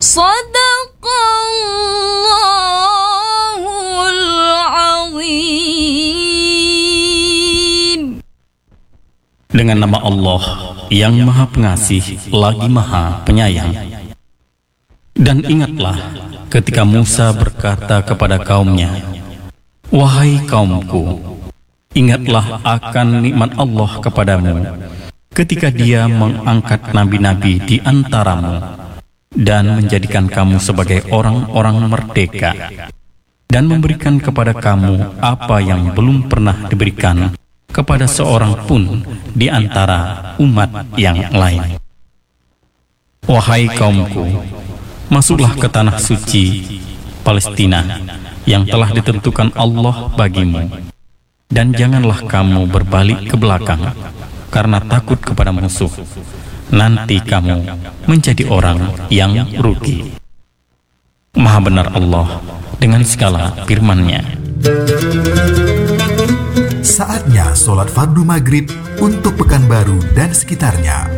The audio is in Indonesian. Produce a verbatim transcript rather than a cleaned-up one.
Sadaqallahul azim. Dengan nama Allah yang Maha Pengasih lagi Maha Penyayang. Dan ingatlah ketika Musa berkata kepada kaumnya, "Wahai kaumku, ingatlah akan nikmat Allah kepadamu ketika Dia mengangkat nabi-nabi di antaramu dan menjadikan kamu sebagai orang-orang merdeka dan memberikan kepada kamu apa yang belum pernah diberikan kepada seorang pun di antara umat yang lain. Wahai kaumku, masuklah ke tanah suci Palestina yang telah ditentukan Allah bagimu, dan janganlah kamu berbalik ke belakang karena takut kepada musuh. Nanti kamu menjadi orang yang rugi." Maha benar Allah dengan segala firman-Nya. Saatnya sholat fardu maghrib untuk Pekanbaru dan sekitarnya.